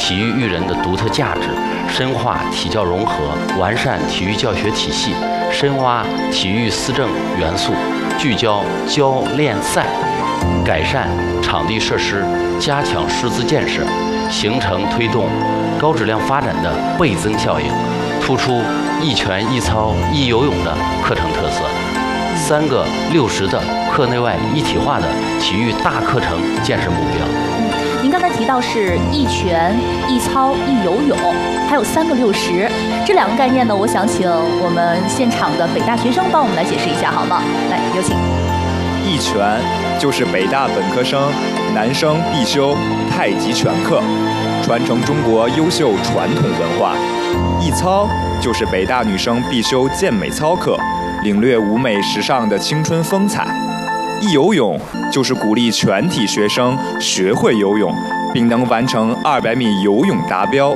体育育人的独特价值，深化体教融合，完善体育教学体系，深挖体育思政元素，聚焦教练赛，改善场地设施，加强师资建设，形成推动高质量发展的倍增效应，突出一拳一操一游泳的课程特色，3个60的课内外一体化的体育大课程建设目标。 您刚才提到是一拳一操一游泳，还有3个60，这2个概念呢，我想请我们现场的北大学生帮我们来解释一下，好吗？来，有请。 一拳就是北大本科生男生必修太极拳课，传承中国优秀传统文化；一操就是北大女生必修健美操课，领略舞美时尚的青春风采；一游泳就是鼓励全体学生学会游泳，并能完成200米游泳达标。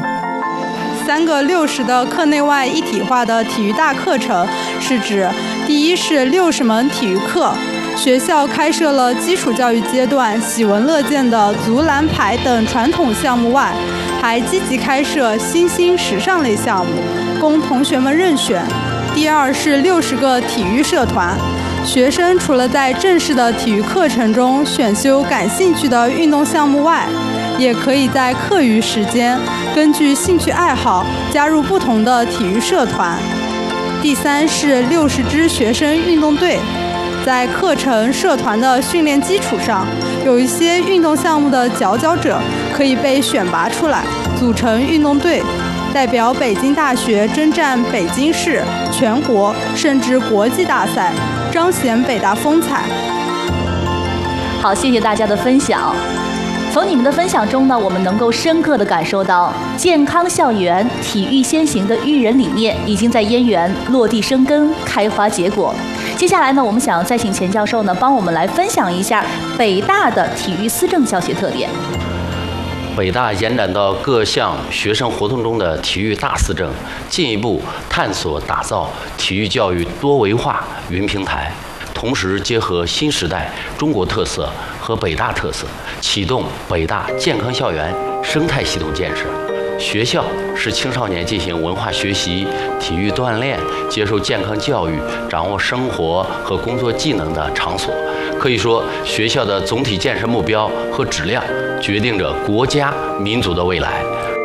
3个60的课内外一体化的体育大课程是指，第一是60门体育课，学校开设了基础教育阶段喜闻乐见的足篮排等传统项目外，还积极开设新兴时尚类项目，供同学们任选。第二是60个体育社团，学生除了在正式的体育课程中选修感兴趣的运动项目外，也可以在课余时间根据兴趣爱好加入不同的体育社团。第三是60支学生运动队，在课程社团的训练基础上，有一些运动项目的佼佼者可以被选拔出来，组成运动队，代表北京大学征战北京市、全国甚至国际大赛，彰显北大风采。 好，谢谢大家的分享。从你们的分享中呢，我们能够深刻地感受到健康校园、体育先行的育人理念已经在燕园落地生根、开花结果。接下来呢，我们想再请钱教授呢帮我们来分享一下北大的体育思政教学特点。 北大延展到各项学生活动中的体育大思政，进一步探索打造体育教育多维化云平台，同时结合新时代中国特色和北大特色，启动北大健康校园生态系统建设。学校是青少年进行文化学习、体育锻炼、接受健康教育、掌握生活和工作技能的场所。可以说，学校的总体建设目标和质量决定着国家民族的未来。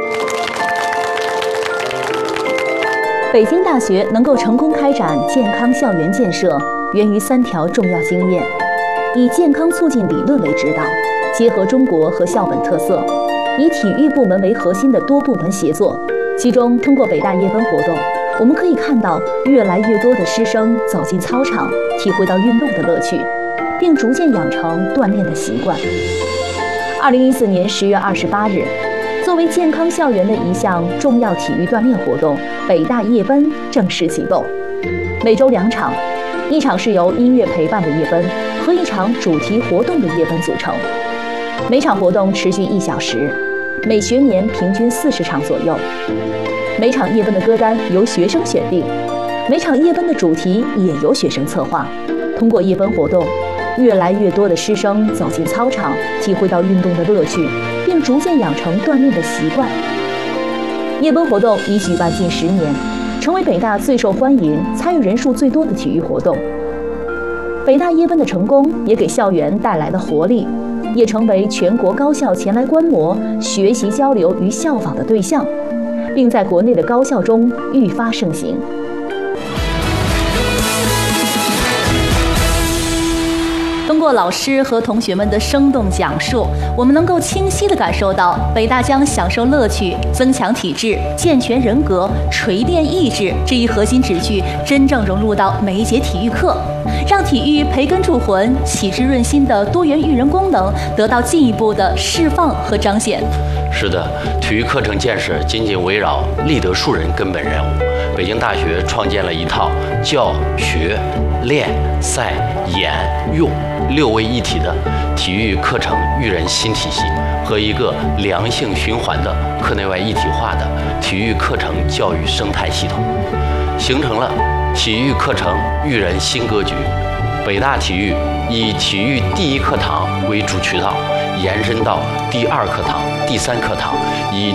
北京大学能够成功开展健康校园建设，源于3条重要经验：以健康促进理论为指导，结合中国和校本特色，以体育部门为核心的多部门协作。其中，通过北大夜奔活动，我们可以看到越来越多的师生走进操场，体会到运动的乐趣，并逐渐养成锻炼的习惯。2014年10月28日，作为健康校园的一项重要体育锻炼活动，北大夜奔正式启动。每周2场，一场是由音乐陪伴的夜奔和一场主题活动的夜奔组成。每场活动持续1小时，每学年平均40场左右。每场夜奔的歌单由学生选定，每场夜奔的主题也由学生策划。通过夜奔活动，越来越多的师生走进操场，体会到运动的乐趣，并逐渐养成锻炼的习惯。夜奔活动已举办近10年，成为北大最受欢迎、参与人数最多的体育活动。北大夜奔的成功也给校园带来了活力，也成为全国高校前来观摩、学习交流与效仿的对象，并在国内的高校中愈发盛行。通过老师和同学们的生动讲述，我们能够清晰地感受到北大将享受乐趣、增强体质、健全人格、锤炼意志这一核心旨句真正融入到每一节体育课，让体育培根铸魂、启智润心的多元育人功能得到进一步的释放和彰显。 是的，体育课程建设紧紧围绕立德树人根本任务。北京大学创建了一套教学、练、赛、演、用6位一体的体育课程育人新体系和一个良性循环的课内外一体化的体育课程教育生态系统，形成了体育课程育人新格局。北大体育以体育第1课堂为主渠道，延伸到第2课堂、第3课堂，以